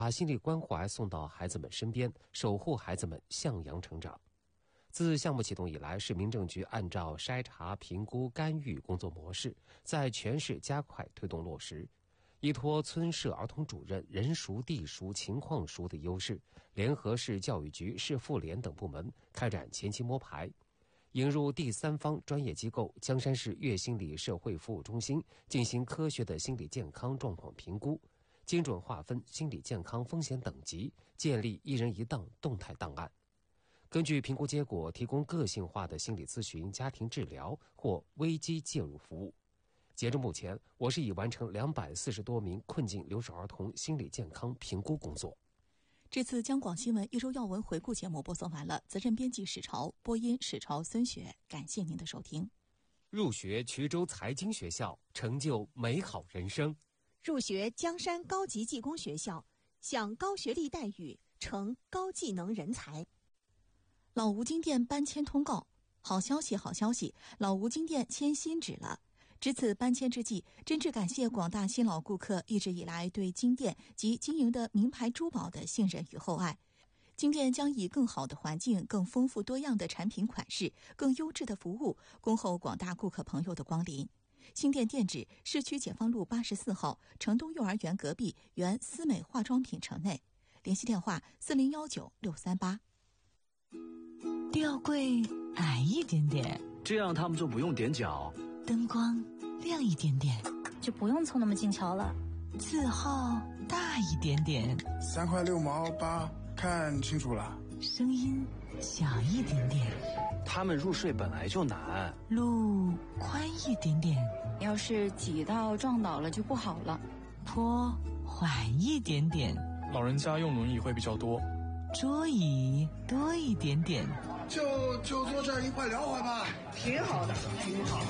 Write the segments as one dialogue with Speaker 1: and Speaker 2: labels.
Speaker 1: 把心理关怀送到孩子们身边，守护孩子们向阳成长。自项目启动以来，市民政局按照筛查、评估、干预工作模式，在全市加快推动落实。依托村社儿童主任人熟地熟情况熟的优势，联合市教育局、市妇联等部门开展前期摸排，引入第三方专业机构江山市粤心理社会服务中心进行科学的心理健康状况评估，精准划分心理健康风险等级，建立一人一档动态档案。根据评估结果，提供个性化的心理咨询、家庭治疗或危机介入服务。截至目前，我市已完成240多名困境留守儿童心理健康评估工作。
Speaker 2: 这次江广新闻一周要闻回顾节目播送完了，责任编辑史朝，播音史朝、孙雪，感谢您的收听。
Speaker 1: 入学衢州财经学校，成就美好人生；
Speaker 3: 入学江山高级技工学校，享高学历待遇，成高技能人才。
Speaker 2: 老吴金店搬迁通告，好消息，好消息！老吴金店迁新址了。值此搬迁之际，真挚感谢广大新老顾客一直以来对金店及经营的名牌珠宝的信任与厚爱。金店将以更好的环境、更丰富多样的产品款式、更优质的服务，恭候广大顾客朋友的光临。新店店址：市区解放路84号城东幼儿园隔壁原思美化妆品城内。联系电话：4019-638。
Speaker 4: 吊柜矮一点点，
Speaker 5: 这样他们就不用踮脚。
Speaker 4: 灯光亮一点点，
Speaker 6: 就不用凑那么近瞧了。
Speaker 4: 字号大一点点
Speaker 7: ，3块6毛8，看清楚了。
Speaker 4: 声音小一点点，
Speaker 5: 他们入睡本来就难。
Speaker 4: 路宽一点点，
Speaker 6: 要是挤到撞倒了就不好了。
Speaker 4: 坡缓一点点，
Speaker 8: 老人家用轮椅会比较多。
Speaker 4: 桌椅多一点点，
Speaker 7: 就坐这儿一块聊会吧，挺好的，挺好。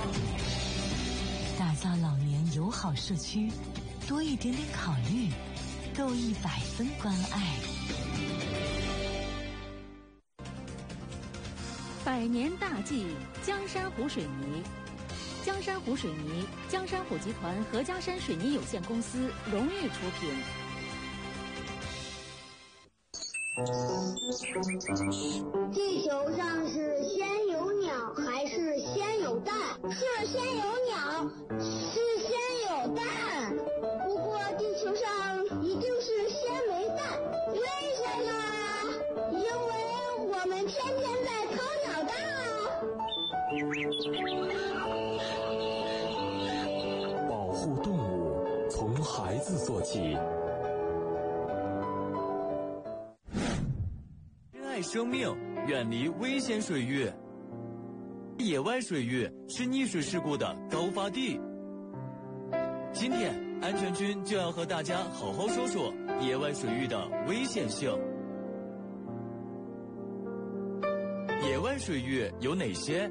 Speaker 4: 打造老年友好社区，多一点点考虑，够100分关爱。
Speaker 9: 百年大计，江山湖水泥。江山湖水泥，江山湖集团合江山水泥有限公司荣誉出品。
Speaker 10: 地球上是先有鸟还是先有蛋？是先有鸟，是先有蛋。不过地球上一定是先没蛋，为什么？因为我们天天在掏鸟蛋
Speaker 11: 啊！保护动物，从孩子做起。
Speaker 12: 生命，远离危险水域。野外水域是溺水事故的高发地。今天，安全军就要和大家好好说说野外水域的危险性。野外水域有哪些？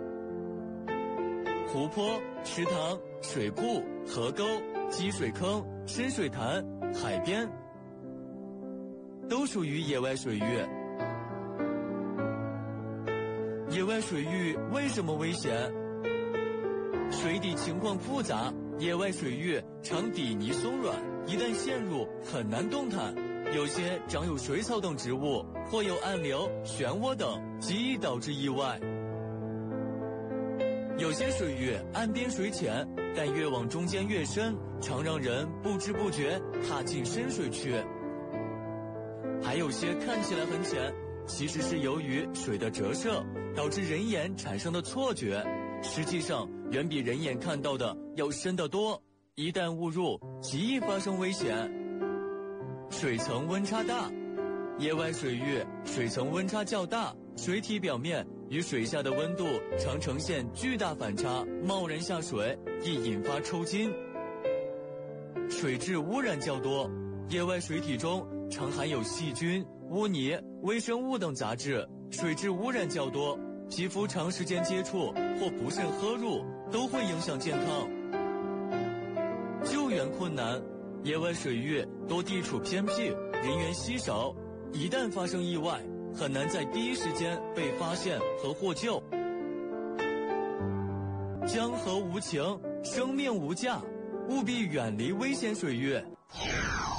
Speaker 12: 湖泊、池塘、水库、河沟、积水坑、深水潭、海边，都属于野外水域。野外水域为什么危险？水底情况复杂，野外水域常底泥松软，一旦陷入很难动弹，有些长有水草等植物，或有暗流、漩涡等，极易导致意外。有些水域岸边水浅，但越往中间越深，常让人不知不觉踏进深水区。还有些看起来很浅，其实是由于水的折射导致人眼产生的错觉，实际上远比人眼看到的要深得多，一旦误入，极易发生危险。水层温差大，野外水域水层温差较大，水体表面与水下的温度常呈现巨大反差，贸然下水易引发抽筋。水质污染较多，野外水体中常含有细菌、污泥、微生物等杂质，水质污染较多，皮肤长时间接触或不慎喝入都会影响健康。救援困难，野外水域多地处偏僻，人员稀少，一旦发生意外，很难在第一时间被发现和获救。江河无情，生命无价，务必远离危险水域。